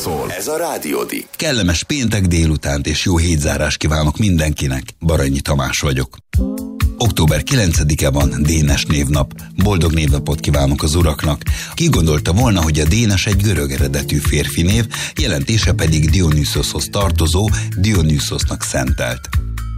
szól. Ez a Rádiódi. Kellemes péntek délutánt és jó hétzárás kívánok mindenkinek. Baranyi Tamás vagyok. Október 9-e van, Dénes névnap. Boldog névnapot kívánok az uraknak. Ki gondolta volna, hogy a Dénes egy görög eredetű férfi név, jelentése pedig Dionüszoshoz tartozó, Dionüszosnak szentelt.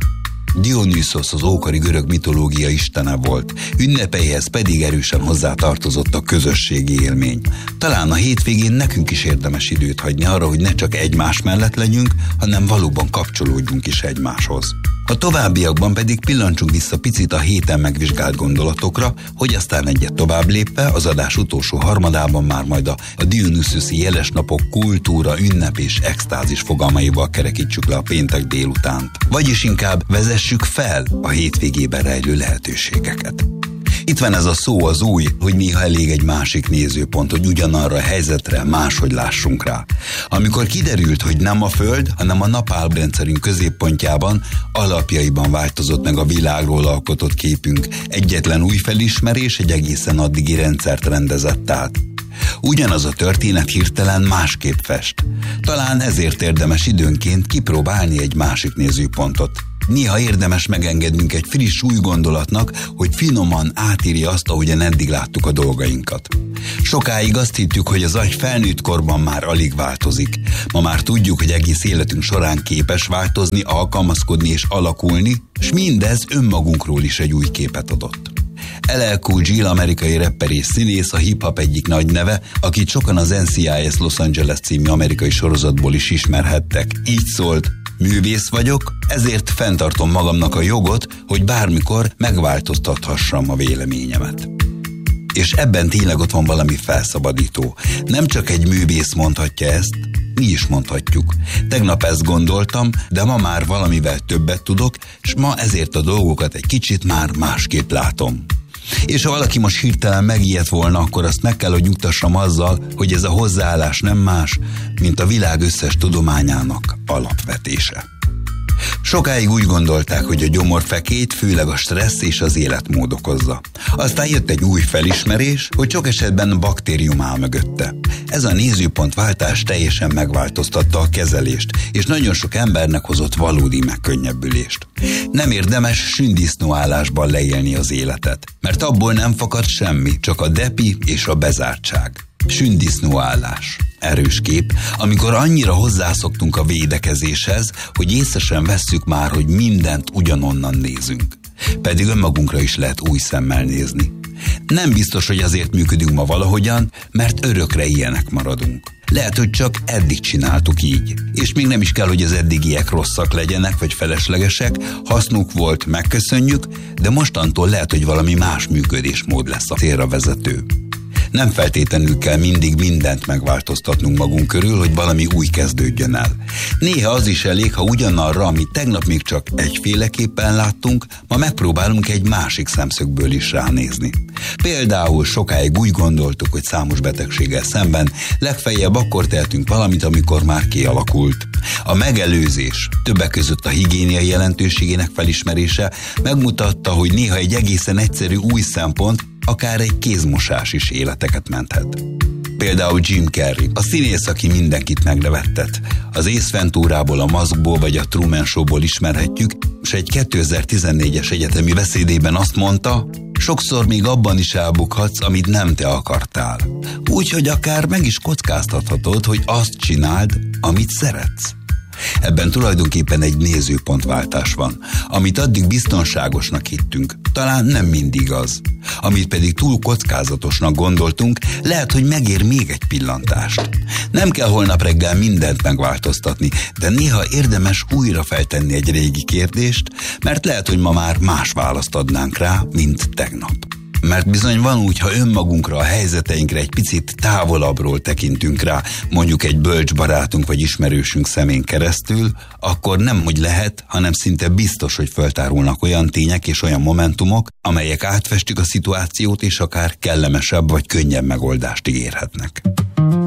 Dionüszos az ókori görög mitológia istene volt, ünnepeihez pedig erősen hozzátartozott a közösségi élmény. Talán a hétvégén nekünk is érdemes időt hagyni arra, hogy ne csak egymás mellett legyünk, hanem valóban kapcsolódjunk is egymáshoz. A továbbiakban pedig pillancsunk vissza picit a héten megvizsgált gondolatokra, hogy aztán egyet tovább lépve az adás utolsó harmadában már majd a Dionüszoszi jeles napok kultúra, ünnep és extázis fogalmaival kerekítsük le a péntek délutánt. Vagyis inkább vezessük fel a hétvégében rejlő lehetőségeket. Itt van ez a szó az új, hogy néha elég egy másik nézőpont, hogy ugyanarra a helyzetre máshogy lássunk rá. Amikor kiderült, hogy nem a Föld, hanem a napállrendszerünk középpontjában, alapjaiban változott meg a világról alkotott képünk. Egyetlen új felismerés egy egészen addigi rendszert rendezett át. Ugyanaz a történet hirtelen másképp fest. Talán ezért érdemes időnként kipróbálni egy másik nézőpontot. Néha érdemes megengednünk egy friss új gondolatnak, hogy finoman átírja azt, ahogyan eddig láttuk a dolgainkat. Sokáig azt hittük, hogy az agy felnőtt korban már alig változik. Ma már tudjuk, hogy egész életünk során képes változni, alkalmazkodni és alakulni, és mindez önmagunkról is egy új képet adott. LL Cool J, amerikai rapper és színész, a hip-hop egyik nagy neve, akit sokan az NCIS Los Angeles című amerikai sorozatból is ismerhettek. Így szólt: művész vagyok, ezért fenntartom magamnak a jogot, hogy bármikor megváltoztathassam a véleményemet. És ebben tényleg ott van valami felszabadító. Nem csak egy művész mondhatja ezt, mi is mondhatjuk. Tegnap ezt gondoltam, de ma már valamivel többet tudok, és ma ezért a dolgokat egy kicsit már másképp látom. És ha valaki most hirtelen megijedt volna, akkor azt meg kell, hogy nyugtassam azzal, hogy ez a hozzáállás nem más, mint a világ összes tudományának alapvetése. Sokáig úgy gondolták, hogy a gyomorfekét főleg a stressz és az életmód okozza. Aztán jött egy új felismerés, hogy sok esetben baktérium áll mögötte. Ez a nézőpontváltás teljesen megváltoztatta a kezelést, és nagyon sok embernek hozott valódi megkönnyebbülést. Nem érdemes sündisznóállásban leélni az életet, mert abból nem fakad semmi, csak a depi és a bezártság. Sündisznóállás. Erős kép, amikor annyira hozzászoktunk a védekezéshez, hogy észre sem vesszük már, hogy mindent ugyanonnan nézünk. Pedig önmagunkra is lehet új szemmel nézni. Nem biztos, hogy azért működünk ma valahogyan, mert örökre ilyenek maradunk. Lehet, hogy csak eddig csináltuk így, és még nem is kell, hogy az eddigiek rosszak legyenek, vagy feleslegesek, hasznuk volt, megköszönjük, de mostantól lehet, hogy valami más működésmód lesz a célra vezető. Nem feltétlenül kell mindig mindent megváltoztatnunk magunk körül, hogy valami új kezdődjön el. Néha az is elég, ha ugyanarra, amit tegnap még csak egyféleképpen láttunk, ma megpróbálunk egy másik szemszögből is ránézni. Például sokáig úgy gondoltuk, hogy számos betegséggel szemben legfeljebb akkor tehetünk valamit, amikor már kialakult. A megelőzés, többek között a higiénia jelentőségének felismerése megmutatta, hogy néha egy egészen egyszerű új szempont, akár egy kézmosás is életeket menthet. Például Jim Carrey, a színész, aki mindenkit megnevettet. Az Ace Venturából, a Maskból vagy a Truman Showból ismerhetjük, és egy 2014-es egyetemi beszédében azt mondta: sokszor még abban is elbukhatsz, amit nem te akartál. Úgyhogy akár meg is kockáztathatod, hogy azt csináld, amit szeretsz. Ebben tulajdonképpen egy nézőpontváltás van. Amit addig biztonságosnak hittünk, talán nem mindig az. Amit pedig túl kockázatosnak gondoltunk, lehet, hogy megér még egy pillantást. Nem kell holnap reggel mindent megváltoztatni, de néha érdemes újra feltenni egy régi kérdést, mert lehet, hogy ma már más választ adnánk rá, mint tegnap. Mert bizony van úgy, ha önmagunkra, a helyzeteinkre egy picit távolabbról tekintünk rá, mondjuk egy bölcs barátunk vagy ismerősünk szemén keresztül, akkor nem hogy lehet, hanem szinte biztos, hogy föltárulnak olyan tények és olyan momentumok, amelyek átfestik a szituációt és akár kellemesebb vagy könnyebb megoldást ígérhetnek.